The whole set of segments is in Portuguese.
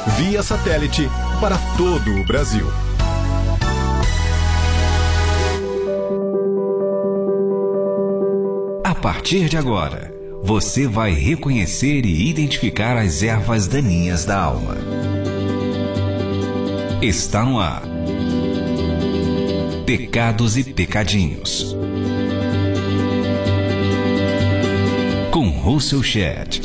via satélite para todo o Brasil. A partir de agora, você vai reconhecer e identificar as ervas daninhas da alma. Está no ar. Pecados e Pecadinhos. Com Russell Shedd.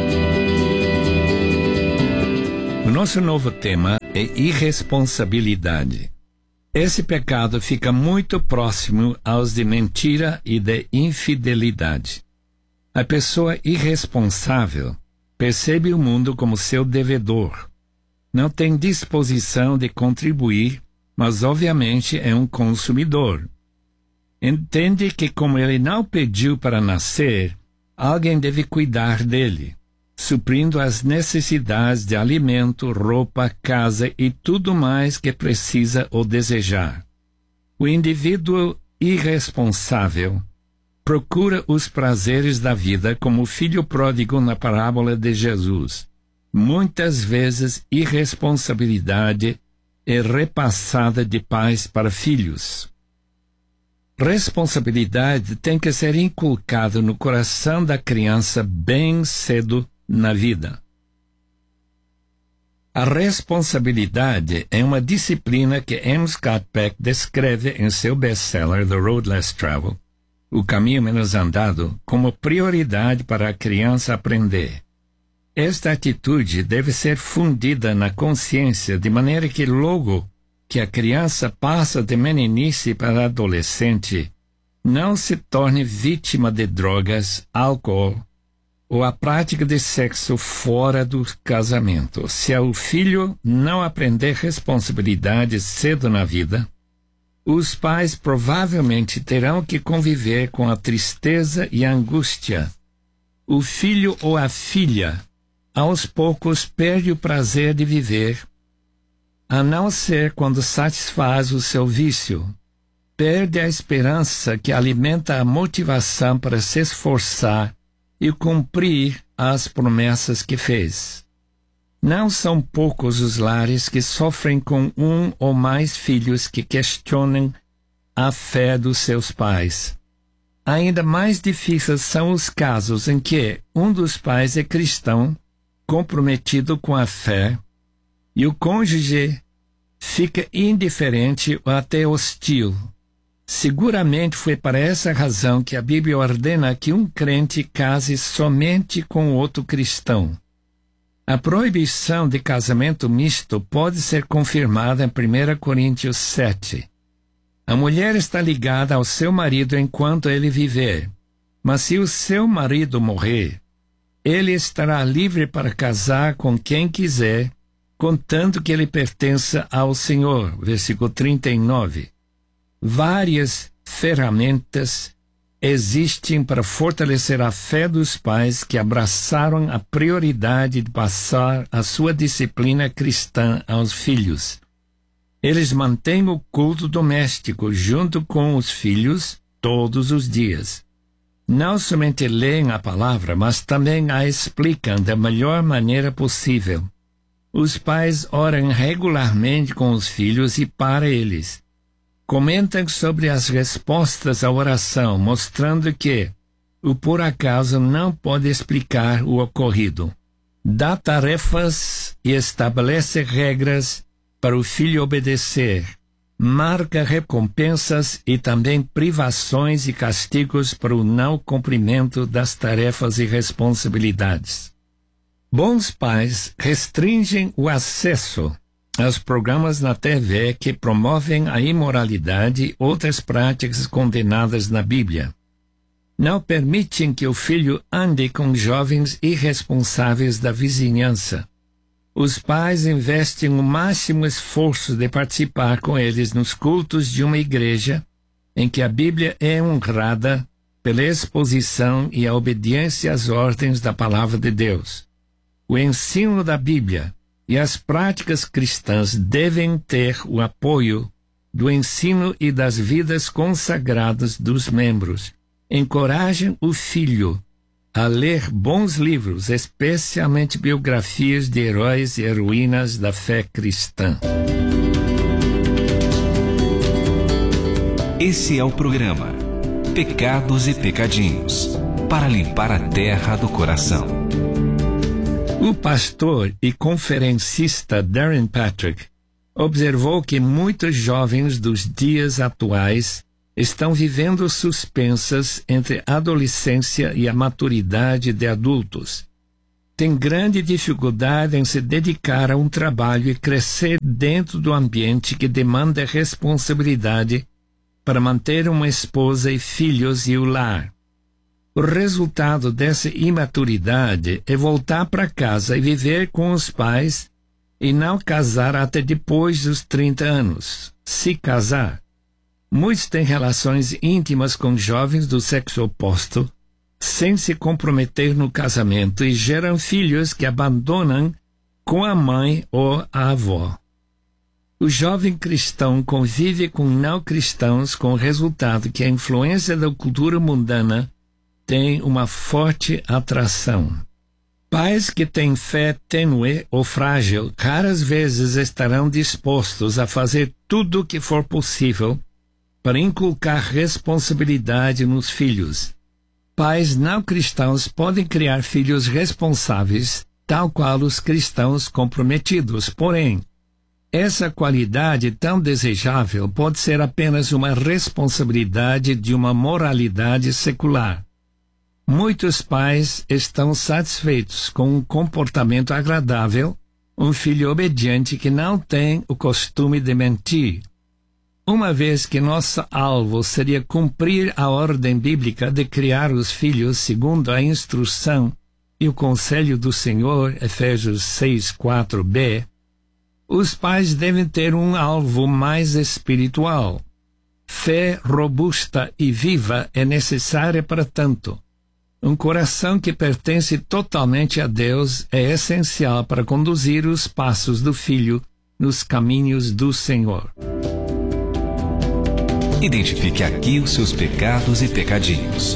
O nosso novo tema é irresponsabilidade. Esse pecado fica muito próximo aos de mentira e de infidelidade. A pessoa irresponsável percebe o mundo como seu devedor. Não tem disposição de contribuir, mas obviamente é um consumidor. Entende que, como ele não pediu para nascer, alguém deve cuidar dele, suprindo as necessidades de alimento, roupa, casa e tudo mais que precisa ou desejar. O indivíduo irresponsável procura os prazeres da vida como o filho pródigo na parábola de Jesus. Muitas vezes, irresponsabilidade é repassada de pais para filhos. Responsabilidade tem que ser inculcada no coração da criança bem cedo na vida. A responsabilidade é uma disciplina que M. Scott Peck descreve em seu best-seller The Road Less Traveled, O Caminho Menos Andado, como prioridade para a criança aprender. Esta atitude deve ser fundida na consciência de maneira que logo que a criança passa de meninice para adolescente, não se torne vítima de drogas, álcool ou a prática de sexo fora do casamento. Se o filho não aprender responsabilidade cedo na vida, os pais provavelmente terão que conviver com a tristeza e a angústia. O filho ou a filha, aos poucos, perde o prazer de viver, a não ser quando satisfaz o seu vício. Perde a esperança que alimenta a motivação para se esforçar e cumprir as promessas que fez. Não são poucos os lares que sofrem com um ou mais filhos que questionam a fé dos seus pais. Ainda mais difíceis são os casos em que um dos pais é cristão, comprometido com a fé, e o cônjuge fica indiferente ou até hostil. Seguramente foi para essa razão que a Bíblia ordena que um crente case somente com outro cristão. A proibição de casamento misto pode ser confirmada em 1 Coríntios 7. A mulher está ligada ao seu marido enquanto ele viver, mas se o seu marido morrer, ele estará livre para casar com quem quiser, contanto que ele pertença ao Senhor. Versículo 39. Várias ferramentas existem para fortalecer a fé dos pais que abraçaram a prioridade de passar a sua disciplina cristã aos filhos. Eles mantêm o culto doméstico junto com os filhos todos os dias. Não somente leem a palavra, mas também a explicam da melhor maneira possível. Os pais oram regularmente com os filhos e para eles. Comentam sobre as respostas à oração, mostrando que o por acaso não pode explicar o ocorrido. Dá tarefas e estabelece regras para o filho obedecer. Marca recompensas e também privações e castigos para o não cumprimento das tarefas e responsabilidades. Bons pais restringem o acesso aos programas na TV que promovem a imoralidade e outras práticas condenadas na Bíblia. Não permitem que o filho ande com jovens irresponsáveis da vizinhança. Os pais investem o máximo esforço de participar com eles nos cultos de uma igreja em que a Bíblia é honrada pela exposição e a obediência às ordens da Palavra de Deus. O ensino da Bíblia e as práticas cristãs devem ter o apoio do ensino e das vidas consagradas dos membros. Encorajem o filho a ler bons livros, especialmente biografias de heróis e heroínas da fé cristã. Esse é o programa Pecados e Pecadinhos, para limpar a terra do coração. O pastor e conferencista Darren Patrick observou que muitos jovens dos dias atuais estão vivendo suspensas entre a adolescência e a maturidade de adultos. Têm grande dificuldade em se dedicar a um trabalho e crescer dentro do ambiente que demanda responsabilidade para manter uma esposa e filhos e o lar. O resultado dessa imaturidade é voltar para casa e viver com os pais e não casar até depois dos 30 anos. Se casar. Muitos têm relações íntimas com jovens do sexo oposto, sem se comprometer no casamento e geram filhos que abandonam com a mãe ou a avó. O jovem cristão convive com não cristãos com o resultado que a influência da cultura mundana tem uma forte atração. Pais que têm fé tênue ou frágil raras vezes estarão dispostos a fazer tudo o que for possível para inculcar responsabilidade nos filhos. Pais não cristãos podem criar filhos responsáveis, tal qual os cristãos comprometidos. Porém, essa qualidade tão desejável pode ser apenas uma responsabilidade de uma moralidade secular. Muitos pais estão satisfeitos com um comportamento agradável, um filho obediente que não tem o costume de mentir. Uma vez que nosso alvo seria cumprir a ordem bíblica de criar os filhos segundo a instrução e o conselho do Senhor, Efésios 6:4b, os pais devem ter um alvo mais espiritual. Fé robusta e viva é necessária para tanto. Um coração que pertence totalmente a Deus é essencial para conduzir os passos do filho nos caminhos do Senhor. Identifique aqui os seus pecados e pecadinhos.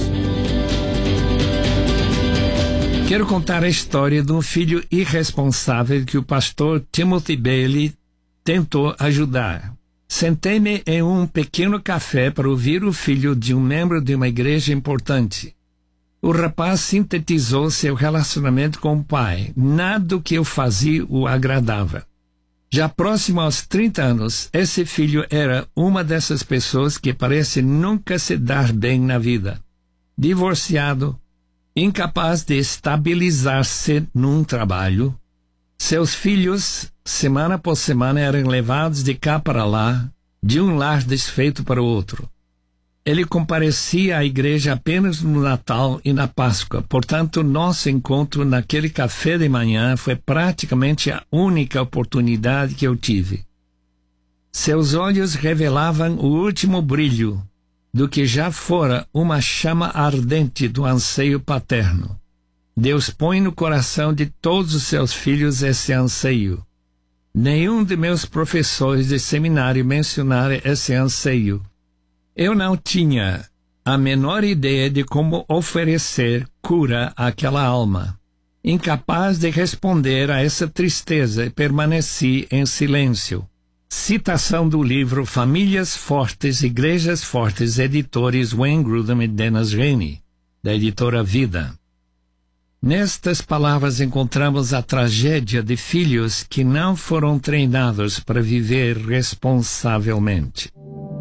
Quero contar a história de um filho irresponsável que o pastor Timothy Bailey tentou ajudar. Sentei-me em um pequeno café para ouvir o filho de um membro de uma igreja importante. O rapaz sintetizou seu relacionamento com o pai. Nada do que eu fazia o agradava. Já próximo aos 30 anos, esse filho era uma dessas pessoas que parece nunca se dar bem na vida. Divorciado, incapaz de estabilizar-se num trabalho. Seus filhos, semana por semana, eram levados de cá para lá, de um lar desfeito para o outro. Ele comparecia à igreja apenas no Natal e na Páscoa. Portanto, nosso encontro naquele café de manhã foi praticamente a única oportunidade que eu tive. Seus olhos revelavam o último brilho do que já fora uma chama ardente do anseio paterno. Deus põe no coração de todos os seus filhos esse anseio. Nenhum de meus professores de seminário mencionara esse anseio. Eu não tinha a menor ideia de como oferecer cura àquela alma. Incapaz de responder a essa tristeza, permaneci em silêncio. Citação do livro Famílias Fortes, Igrejas Fortes, editores Wayne Grudem e Dennis Rennie, da editora Vida. Nestas palavras encontramos a tragédia de filhos que não foram treinados para viver responsavelmente.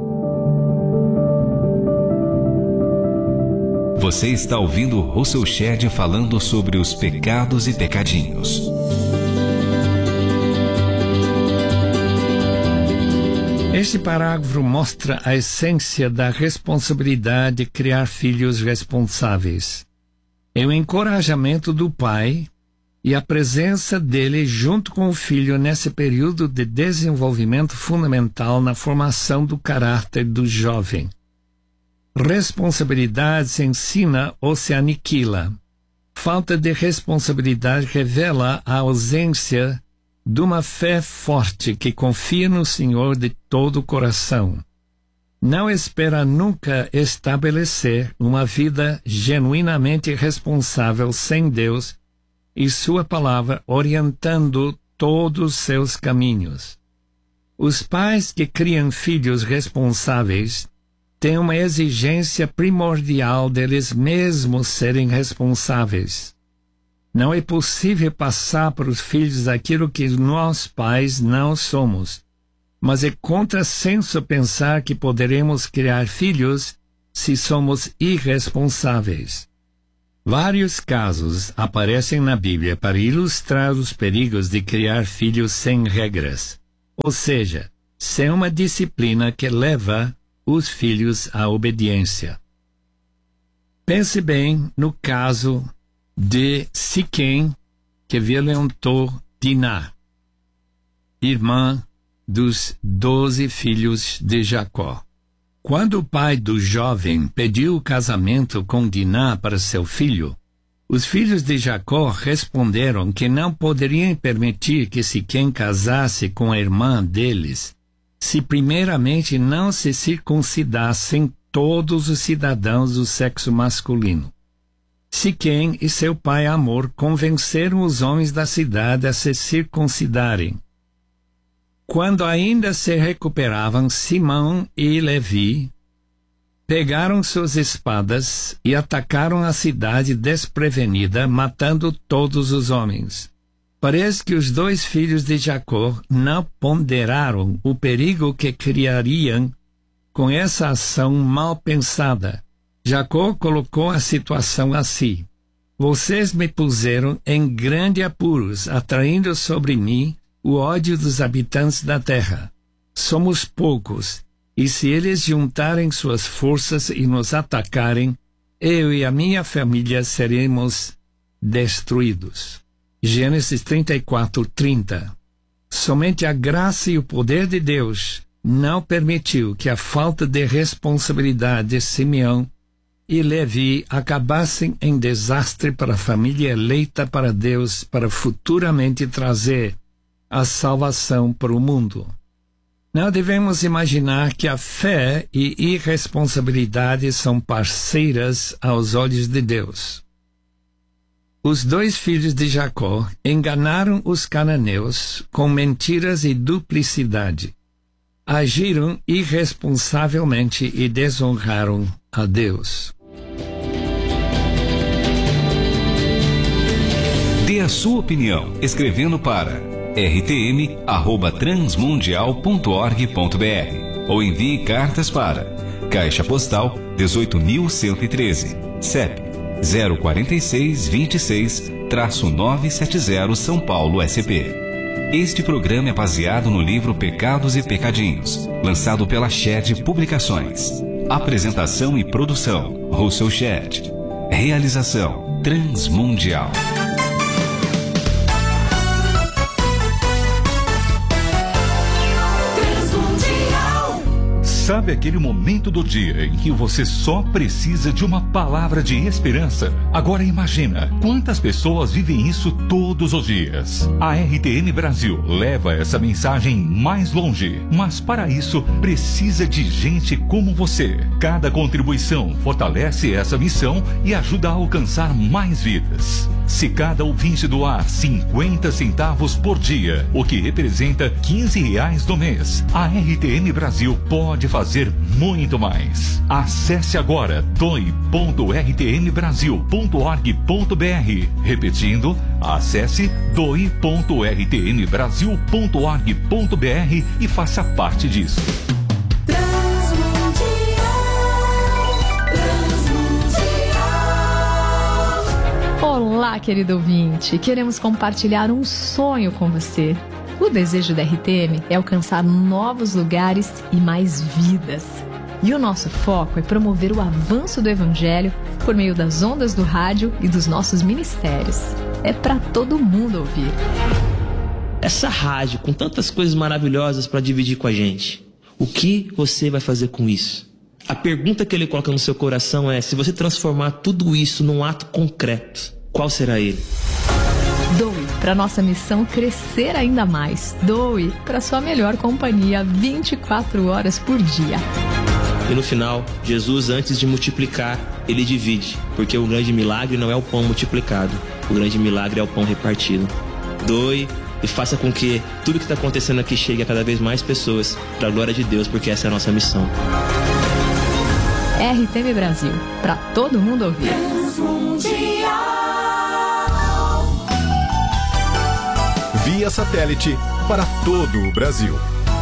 Você está ouvindo Russell Shedd falando sobre os pecados e pecadinhos. Este parágrafo mostra a essência da responsabilidade de criar filhos responsáveis. É o encorajamento do pai e a presença dele junto com o filho nesse período de desenvolvimento fundamental na formação do caráter do jovem. Responsabilidade se ensina ou se aniquila. Falta de responsabilidade revela a ausência de uma fé forte que confia no Senhor de todo o coração. não espera nunca estabelecer uma vida genuinamente responsável sem Deus e sua palavra orientando todos os seus caminhos. Os pais que criam filhos responsáveis têm uma exigência primordial deles mesmos serem responsáveis. Não é possível passar para os filhos aquilo que nós pais não somos, mas é contrassenso pensar que poderemos criar filhos se somos irresponsáveis. Vários casos aparecem na Bíblia para ilustrar os perigos de criar filhos sem regras, ou seja, sem uma disciplina que leva os filhos à obediência. Pense bem no caso de Siquém, que violentou Diná, irmã dos 12 filhos de Jacó. Quando o pai do jovem pediu o casamento com Diná para seu filho, os filhos de Jacó responderam que não poderiam permitir que Siquém casasse com a irmã deles, se primeiramente não se circuncidassem todos os cidadãos do sexo masculino. Siquém e seu pai Amor convenceram os homens da cidade a se circuncidarem. Quando ainda se recuperavam, Simão e Levi pegaram suas espadas e atacaram a cidade desprevenida, matando todos os homens. Parece que os 2 filhos de Jacó não ponderaram o perigo que criariam com essa ação mal pensada. Jacó colocou a situação assim: vocês me puseram em grande apuros, atraindo sobre mim o ódio dos habitantes da terra. Somos poucos, e se eles juntarem suas forças e nos atacarem, eu e a minha família seremos destruídos. Gênesis 34:30. Somente a graça e o poder de Deus não permitiu que a falta de responsabilidade de Simeão e Levi acabassem em desastre para a família eleita para Deus, para futuramente trazer a salvação para o mundo. Não devemos imaginar que a fé e irresponsabilidade são parceiras aos olhos de Deus. Os 2 filhos de Jacó enganaram os cananeus com mentiras e duplicidade. Agiram irresponsavelmente e desonraram a Deus. Dê a sua opinião escrevendo para rtm@transmundial.org.br ou envie cartas para Caixa Postal 18.113, CEP 04626-970 São Paulo, SP. Este programa é baseado no livro Pecados e Pecadinhos, lançado pela Shed Publicações. Apresentação e produção, Russell Shed. Realização, Transmundial. Sabe aquele momento do dia em que você só precisa de uma palavra de esperança? Agora imagina quantas pessoas vivem isso todos os dias. A RTM Brasil leva essa mensagem mais longe, mas para isso precisa de gente como você. Cada contribuição fortalece essa missão e ajuda a alcançar mais vidas. Se cada ouvinte doar 50 centavos por dia, o que representa R$15 no mês, a RTM Brasil pode fazer muito mais. Acesse agora doe.rtmbrasil.org.br. Repetindo, acesse doe.rtmbrasil.org.br e faça parte disso. Olá, querido ouvinte! Queremos compartilhar um sonho com você. O desejo da RTM é alcançar novos lugares e mais vidas. E o nosso foco é promover o avanço do Evangelho por meio das ondas do rádio e dos nossos ministérios. É para todo mundo ouvir. Essa rádio com tantas coisas maravilhosas para dividir com a gente, o que você vai fazer com isso? A pergunta que ele coloca no seu coração é: se você transformar tudo isso num ato concreto, qual será ele? Doe para nossa missão crescer ainda mais. Doe para sua melhor companhia 24 horas por dia. E no final, Jesus, antes de multiplicar, ele divide, porque o grande milagre não é o pão multiplicado, o grande milagre é o pão repartido. Doe e faça com que tudo que está acontecendo aqui chegue a cada vez mais pessoas, para a glória de Deus, porque essa é a nossa missão. RTM Brasil, para todo mundo ouvir. Via satélite para todo o Brasil.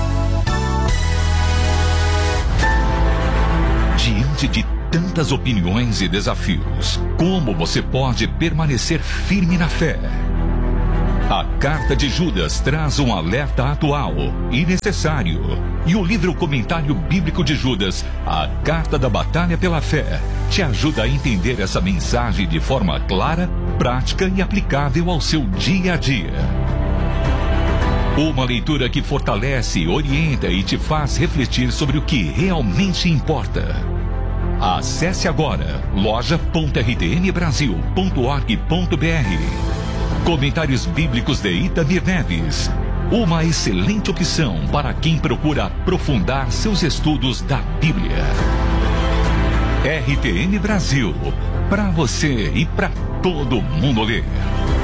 Diante de tantas opiniões e desafios, como você pode permanecer firme na fé? A Carta de Judas traz um alerta atual e necessário. E o livro Comentário Bíblico de Judas, a Carta da Batalha pela Fé, te ajuda a entender essa mensagem de forma clara, prática e aplicável ao seu dia a dia. Uma leitura que fortalece, orienta e te faz refletir sobre o que realmente importa. Acesse agora loja.rtmbrasil.org.br. Comentários Bíblicos de Itamir Neves. Uma excelente opção para quem procura aprofundar seus estudos da Bíblia. RTM Brasil. Para você e para todo mundo ler.